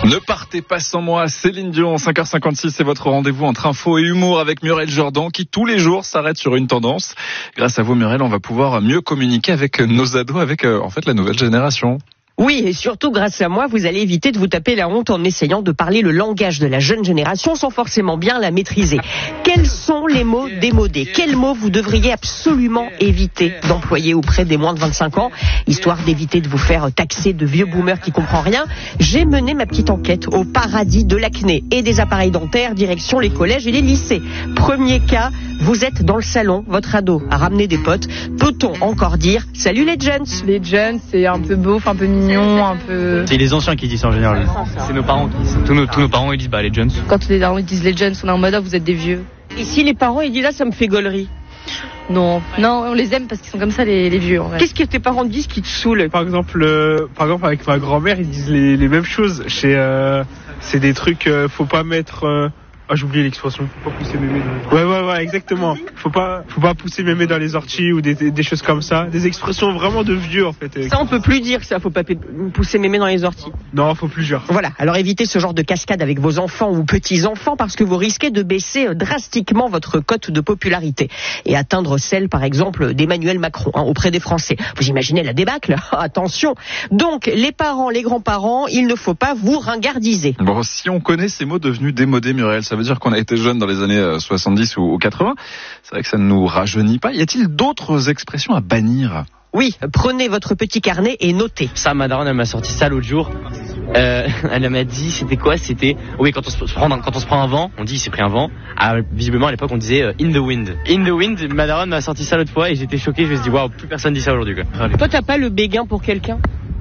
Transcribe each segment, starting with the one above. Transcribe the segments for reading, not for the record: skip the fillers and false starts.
Ne partez pas sans moi, Céline Dion, 5h56, c'est votre rendez-vous entre info et humour avec Muriel Jordan qui tous les jours s'arrête sur une tendance. Grâce à vous Muriel, on va pouvoir mieux communiquer avec nos ados, avec en fait la nouvelle génération. Oui, et surtout grâce à moi, vous allez éviter de vous taper la honte en essayant de parler le langage de la jeune génération sans forcément bien la maîtriser. Quels sont les mots démodés ? Quels mots vous devriez absolument éviter d'employer auprès des moins de 25 ans, histoire d'éviter de vous faire taxer de vieux boomers qui comprennent rien ? J'ai mené ma petite enquête au paradis de l'acné et des appareils dentaires, direction les collèges et les lycées. Premier cas, vous êtes dans le salon, votre ado a ramené des potes. Peut-on encore dire « Salut les jeunes » ? Les jeunes, c'est un peu beauf, un peu mignon, un peu... C'est les anciens qui disent ça en général. C'est nos parents qui disent ça. Tous nos parents ils disent les jeunes. Quand les parents disent les jeunes, on est en mode vous êtes des vieux. Et si les parents ils disent ça me fait gaulerie. Non, on les aime parce qu'ils sont comme ça les vieux. En vrai. Qu'est-ce que tes parents disent qui te saoule ? Par exemple avec ma grand-mère, ils disent les mêmes choses. C'est des trucs, faut pas mettre... j'ai oublié l'expression. Faut pas pousser mémé dans les... Ouais, exactement. Faut pas pousser mémé dans les orties ou des choses comme ça. Des expressions vraiment de vieux, en fait. Ça, on peut plus dire ça. Faut pas pousser mémé dans les orties. Non, faut plus dire. Voilà. Alors, évitez ce genre de cascade avec vos enfants ou petits-enfants parce que vous risquez de baisser drastiquement votre cote de popularité et atteindre celle, par exemple, d'Emmanuel Macron, auprès des Français. Vous imaginez la débâcle ? Attention. Donc, les parents, les grands-parents, il ne faut pas vous ringardiser. Bon, si on connaît ces mots devenus démodés, Muriel, ça veut dire qu'on a été jeune dans les années 70 ou 80. C'est vrai que ça ne nous rajeunit pas. Y a-t-il d'autres expressions à bannir ? Oui, prenez votre petit carnet et notez. Ça, ma daronne, elle m'a sorti ça l'autre jour. Elle m'a dit, c'était quoi ? C'était, oui, quand on se prend un vent, on dit il s'est pris un vent. Visiblement, à l'époque, on disait in the wind. In the wind, ma daronne m'a sorti ça l'autre fois et j'étais choqué. Je me suis dit, waouh, plus personne dit ça aujourd'hui, quoi. Toi, t'as pas le béguin pour quelqu'un ?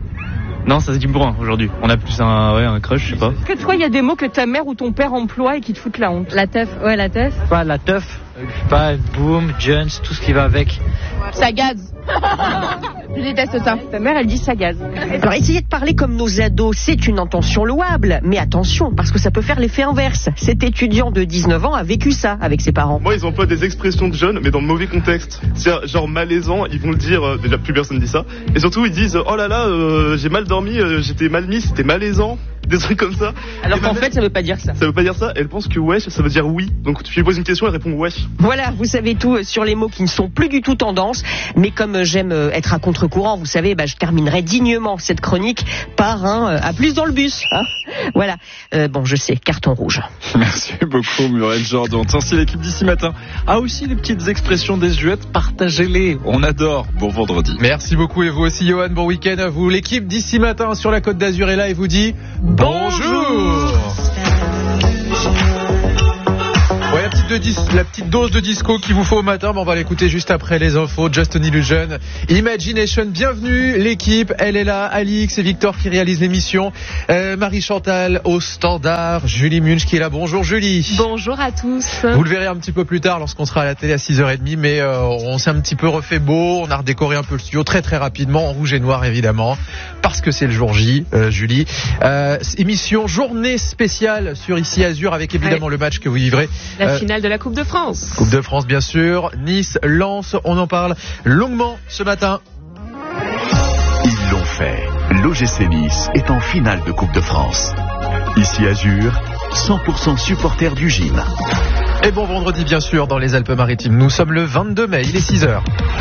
Non, ça se dit bourrin aujourd'hui. On a plus un crush, je sais pas. Que toi, il y a des mots que ta mère ou ton père emploie et qui te foutent la honte. La teuf, ouais, la teuf. Pas la teuf, pas boom, Jones, tout ce qui va avec. Ça gaze. Je déteste ça. Ta mère, elle dit ça gaze. Alors, essayez de parler comme nos ados, c'est une intention louable. Mais attention, parce que ça peut faire l'effet inverse. Cet étudiant de 19 ans a vécu ça avec ses parents. Moi, ils emploient des expressions de jeunes, mais dans le mauvais contexte. C'est genre malaisant, ils vont le dire, déjà plus personne dit ça. Et surtout, ils disent, oh là là, j'ai mal dormi, j'étais mal mis, c'était malaisant. Des trucs comme ça. Alors qu'en fait, ça veut pas dire ça. Ça veut pas dire ça. Elle pense que wesh, ça veut dire oui. Donc tu lui poses une question, elle répond wesh. Voilà, vous savez tout sur les mots qui ne sont plus du tout tendance. Mais comme j'aime être à contre-courant, vous savez, je terminerai dignement cette chronique par un à plus dans le bus. Voilà. Bon, je sais, carton rouge. Merci beaucoup, Muriel Jordan. Tiens, si l'équipe d'ici matin a aussi les petites expressions désuètes, partagez-les. On adore. Bon vendredi. Merci beaucoup et vous aussi, Johan. Bon week-end à vous. L'équipe d'ici matin sur la Côte d'Azur est là et vous dit bonjour. Ouais, la petite dose de disco qu'il vous faut au matin, on va l'écouter juste après les infos. Just an Illusion, Imagination, bienvenue l'équipe, elle est là, Alix et Victor qui réalisent l'émission, Marie Chantal au standard, Julie Munch qui est là, bonjour Julie. Bonjour à tous. Vous le verrez un petit peu plus tard lorsqu'on sera à la télé à 6h30, mais on s'est un petit peu refait beau, on a redécoré un peu le studio très très rapidement, en rouge et noir évidemment, parce que c'est le jour J, Julie. Émission, journée spéciale sur Ici Azur avec évidemment le match que vous vivrez. La finale de la Coupe de France. Coupe de France, bien sûr. Nice, Lens, on en parle longuement ce matin. Ils l'ont fait. L'OGC Nice est en finale de Coupe de France. Ici Azur, 100% supporters du gym. Et bon vendredi, bien sûr, dans les Alpes-Maritimes. Nous sommes le 22 mai, il est 6h.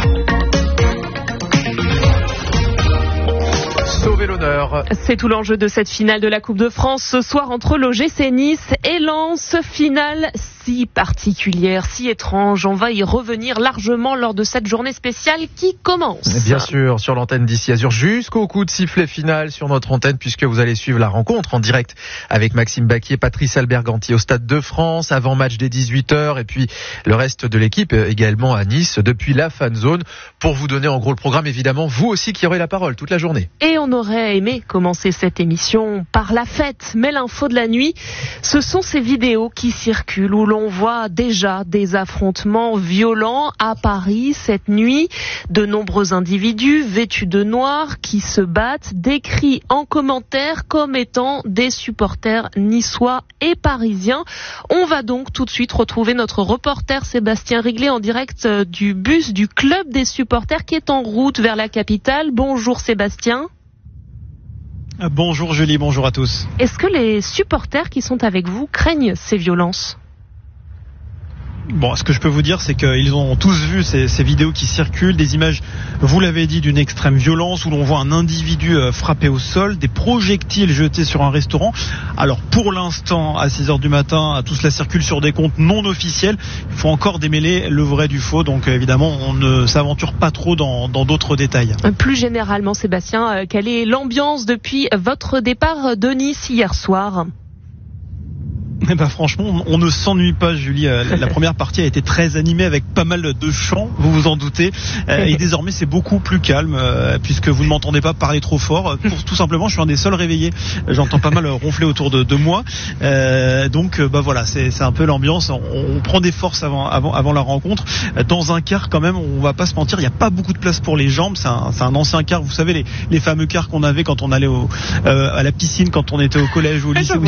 Sauver l'honneur. C'est tout l'enjeu de cette finale de la Coupe de France ce soir entre l'OGC Nice et Lens. Finale si particulière, si étrange. On va y revenir largement lors de cette journée spéciale qui commence. Bien sûr, sur l'antenne d'Ici Azur, jusqu'au coup de sifflet final sur notre antenne, puisque vous allez suivre la rencontre en direct avec Maxime Baquier, Patrice Alberganti au Stade de France, avant match dès 18h, et puis le reste de l'équipe également à Nice, depuis la fan zone, pour vous donner en gros le programme, évidemment, vous aussi qui aurez la parole toute la journée. Et on aurait aimé commencer cette émission par la fête, mais l'info de la nuit, ce sont ces vidéos qui circulent où l'on voit déjà des affrontements violents à Paris cette nuit. De nombreux individus vêtus de noir qui se battent, décrits en commentaire comme étant des supporters niçois et parisiens. On va donc tout de suite retrouver notre reporter Sébastien Riglet en direct du bus du club des supporters qui est en route vers la capitale. Bonjour Sébastien. Bonjour Julie, bonjour à tous. Est-ce que les supporters qui sont avec vous craignent ces violences ? Bon, ce que je peux vous dire, c'est qu'ils ont tous vu ces vidéos qui circulent, des images, vous l'avez dit, d'une extrême violence où l'on voit un individu frappé au sol, des projectiles jetés sur un restaurant. Alors pour l'instant, à 6h du matin, tout cela circule sur des comptes non officiels. Il faut encore démêler le vrai du faux, donc évidemment, on ne s'aventure pas trop dans d'autres détails. Plus généralement, Sébastien, quelle est l'ambiance depuis votre départ de Nice hier soir ? Eh ben franchement, on ne s'ennuie pas, Julie. La première partie a été très animée avec pas mal de chants, vous vous en doutez. Et désormais, c'est beaucoup plus calme puisque vous ne m'entendez pas parler trop fort. Tout simplement, je suis un des seuls réveillés. J'entends pas mal ronfler autour de moi. Donc, voilà, c'est un peu l'ambiance. On prend des forces avant la rencontre. Dans un car, quand même, on va pas se mentir, il n'y a pas beaucoup de place pour les jambes. C'est un ancien car. Vous savez, les fameux cars qu'on avait quand on allait à la piscine, quand on était au collège ou au lycée.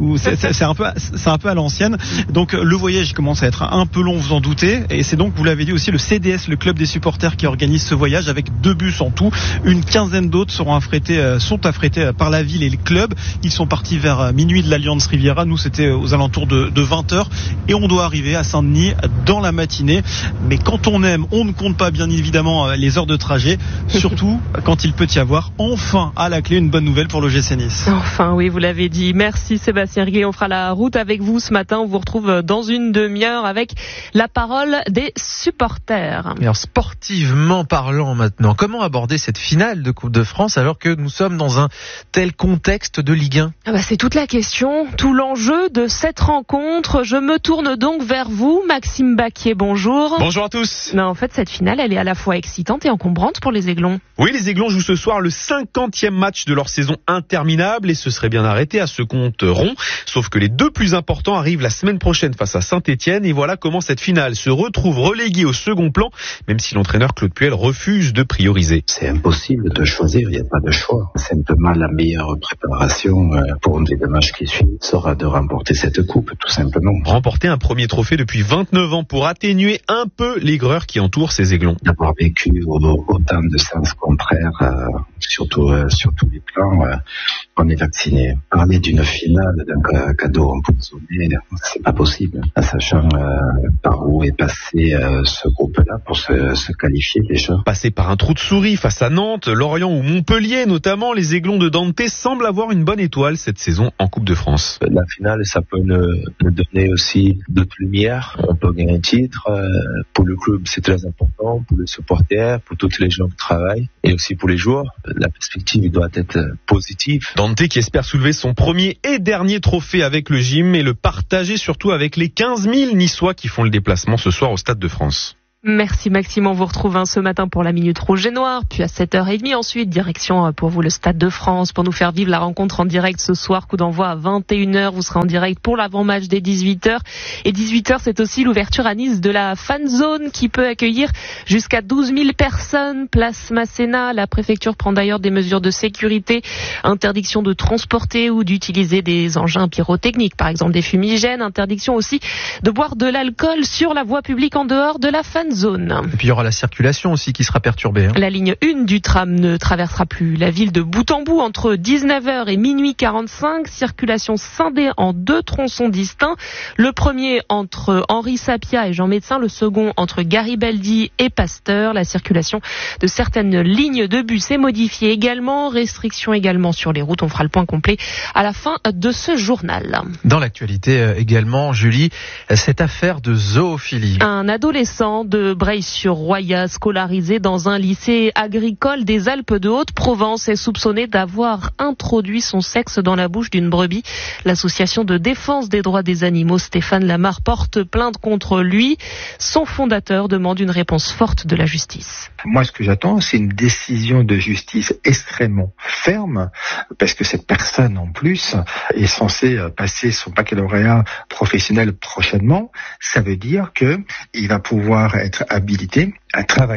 C'est un peu à l'ancienne. Donc le voyage commence à être un peu long, vous en doutez. Et c'est donc, vous l'avez dit aussi, le CDS, le club des supporters, qui organise ce voyage avec 2 bus en tout. Une quinzaine d'autres sont affrétés par la ville et le club. Ils sont partis vers minuit de l'Alliance Riviera. Nous, c'était aux alentours de 20h. Et on doit arriver à Saint-Denis dans la matinée. Mais quand on aime, on ne compte pas bien évidemment les heures de trajet. Surtout quand il peut y avoir enfin à la clé une bonne nouvelle pour l'OGC Nice. Enfin, oui, vous l'avez dit. Merci Sébastien Riguet. On fera la route avec vous ce matin. On vous retrouve dans une demi-heure avec la parole des supporters. Alors, sportivement parlant maintenant, comment aborder cette finale de Coupe de France alors que nous sommes dans un tel contexte de Ligue 1 ? C'est toute la question, tout l'enjeu de cette rencontre. Je me tourne donc vers vous, Maxime Baquier, bonjour. Bonjour à tous. En fait, cette finale, elle est à la fois excitante et encombrante pour les Aiglons. Oui, les Aiglons jouent ce soir le 50e match de leur saison interminable et ce serait bien arrêté à ce compte rond. Sauf que les 2 plus importants arrivent la semaine prochaine face à Saint-Etienne et voilà comment cette finale se retrouve reléguée au second plan, même si l'entraîneur Claude Puel refuse de prioriser. C'est impossible de choisir, il n'y a pas de choix. Simplement la meilleure préparation pour les 2 matchs qui suivent sera de remporter cette coupe, tout simplement. Remporter un premier trophée depuis 29 ans pour atténuer un peu l'aigreur qui entoure ces Aiglons. D'avoir vécu autant de sens contraires, surtout sur tous les plans, on est vacciné. Parler d'une finale, d'un cadeau empoisonné, c'est pas possible. Sachant par où est passé ce groupe-là pour se qualifier déjà. Passé par un trou de souris face à Nantes, Lorient ou Montpellier notamment, les Aiglons de Dante semblent avoir une bonne étoile cette saison en Coupe de France. La finale, ça peut nous donner aussi d'autres lumières. On peut gagner un titre. Pour le club, c'est très important. Pour les supporters, pour toutes les gens qui travaillent et aussi pour les joueurs. La perspective doit être positive. Dante qui espère soulever son premier et dernier trophée avec le gym et le partager surtout avec les 15 000 Niçois qui font le déplacement ce soir au Stade de France. Merci Maxime, on vous retrouve ce matin pour la Minute Rouge et Noire, puis à 7h30 ensuite, direction pour vous le Stade de France pour nous faire vivre la rencontre en direct ce soir, coup d'envoi à 21h, vous serez en direct pour l'avant-match dès 18h. Et 18h, c'est aussi l'ouverture à Nice de la Fan Zone qui peut accueillir jusqu'à 12 000 personnes, place Masséna. La préfecture prend d'ailleurs des mesures de sécurité, interdiction de transporter ou d'utiliser des engins pyrotechniques, par exemple des fumigènes, interdiction aussi de boire de l'alcool sur la voie publique en dehors de la Fan Zone. Et puis il y aura la circulation aussi qui sera perturbée. La ligne 1 du tram ne traversera plus la ville de bout en bout entre 19h et minuit 45. Circulation scindée en 2 tronçons distincts. Le premier entre Henri Sapia et Jean Médecin, le second entre Garibaldi et Pasteur. La circulation de certaines lignes de bus est modifiée également. Restrictions également sur les routes. On fera le point complet à la fin de ce journal. Dans l'actualité également, Julie, cette affaire de zoophilie. Un adolescent de Breil-sur-Roya, scolarisé dans un lycée agricole des Alpes de Haute-Provence, est soupçonné d'avoir introduit son sexe dans la bouche d'une brebis. L'association de défense des droits des animaux Stéphane Lamar porte plainte contre lui. Son fondateur demande une réponse forte de la justice. Moi, ce que j'attends, c'est une décision de justice extrêmement ferme, parce que cette personne, en plus, est censée passer son baccalauréat professionnel prochainement. Ça veut dire qu'il va pouvoir être habilité à travailler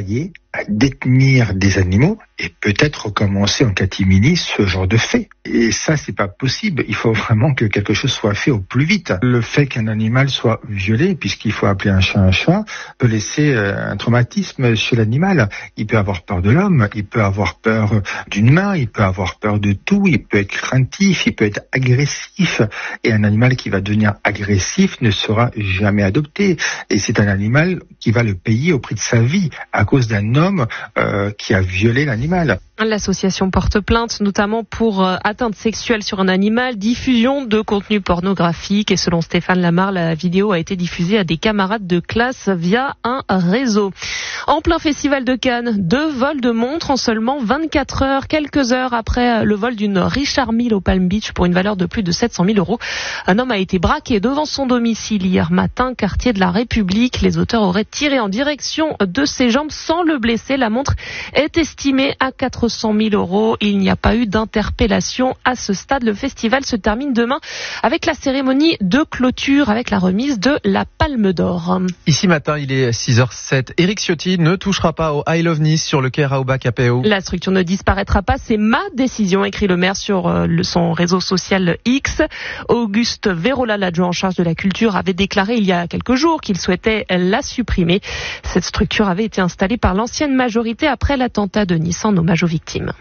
à détenir des animaux et peut-être recommencer en catimini ce genre de fait. Et ça, c'est pas possible. Il faut vraiment que quelque chose soit fait au plus vite. Le fait qu'un animal soit violé, puisqu'il faut appeler un chat, peut laisser un traumatisme chez l'animal. Il peut avoir peur de l'homme, il peut avoir peur d'une main, il peut avoir peur de tout, il peut être craintif, il peut être agressif. Et un animal qui va devenir agressif ne sera jamais adopté. Et c'est un animal qui va le payer au prix de sa vie à cause d'un homme qui a violé l'animal. L'association porte plainte notamment pour atteinte sexuelle sur un animal, diffusion de contenu pornographique et selon Stéphane Lamar, la vidéo a été diffusée à des camarades de classe via un réseau. En plein festival de Cannes, 2 vols de montres en seulement 24 heures, quelques heures après le vol d'une Richard Mille au Palm Beach pour une valeur de plus de 700 000 €. Un homme a été braqué devant son domicile hier matin, quartier de la République. Les auteurs auraient tiré en direction de ses jambes sans le blesser. La montre est estimée à 400 000 €. Il n'y a pas eu d'interpellation à ce stade. Le festival se termine demain avec la cérémonie de clôture avec la remise de la Palme d'Or. Ici matin, il est 6h07. Éric Ciotti ne touchera pas au I Love Nice sur le quai Raoba KPO. La structure ne disparaîtra pas, c'est ma décision, écrit le maire sur son réseau social X. Auguste Vérola, l'adjoint en charge de la culture, avait déclaré il y a quelques jours qu'il souhaitait la supprimer. Cette structure avait été installée par l'ancienne majorité après l'attentat de Nice en hommage aux victimes.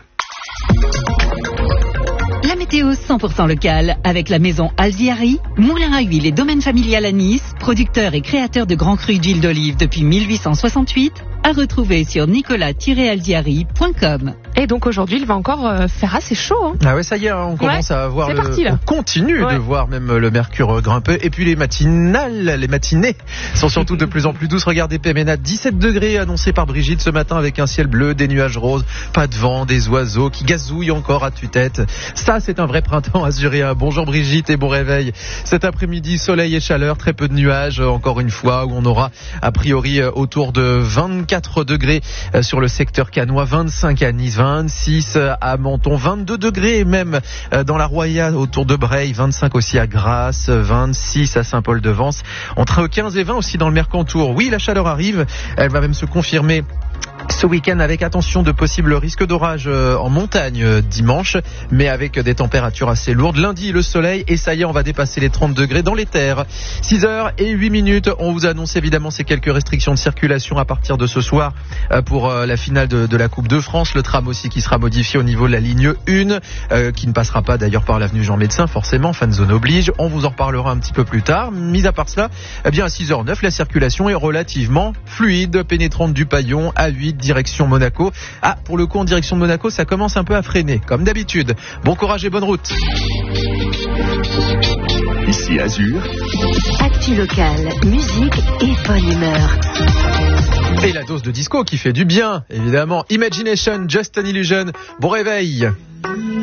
La météo 100% locale avec la maison Alziari, moulin à huile et domaine familial à Nice, producteur et créateur de grands crus d'huile d'olive depuis 1868, à retrouver sur nicolas-alziari.com. Et donc aujourd'hui, il va encore faire assez chaud. Hein. Ah ouais, ça y est, on commence à voir on continue de voir même le mercure grimper. Et puis les matinées sont surtout de plus en plus douces. Regardez Péménat, 17 degrés annoncés par Brigitte ce matin avec un ciel bleu, des nuages roses, pas de vent, des oiseaux qui gazouillent encore à tue-tête. Ça, c'est un vrai printemps azuréen. Bonjour Brigitte et bon réveil. Cet après-midi, soleil et chaleur, très peu de nuages encore une fois, où on aura a priori autour de 24 degrés sur le secteur cannois, 25 à Nice, 26 à Menton, 22 degrés même dans la Roya autour de Breil, 25 aussi à Grasse, 26 à Saint-Paul-de-Vence, entre 15 et 20 aussi dans le Mercantour. Oui, la chaleur arrive, elle va même se confirmer ce week-end avec attention de possibles risques d'orage en montagne dimanche, mais avec des températures assez lourdes. Lundi, le soleil et ça y est, on va dépasser les 30 degrés dans les terres. 6h08, on vous annonce évidemment ces quelques restrictions de circulation à partir de ce soir pour la finale de la Coupe de France. Le tram aussi qui sera modifié au niveau de la ligne 1, qui ne passera pas d'ailleurs par l'avenue Jean Médecin, forcément, fan zone oblige. On vous en reparlera un petit peu plus tard. Mis à part cela, eh bien à 6h09, la circulation est relativement fluide, pénétrante du Paillon, A8, direction Monaco. Ah, pour le coup, en direction de Monaco, ça commence un peu à freiner, comme d'habitude. Bon courage et bonne route. Ici Azur. Actu local, musique et bonne humeur. Et la dose de disco qui fait du bien, évidemment. Imagination, Just an Illusion. Bon réveil.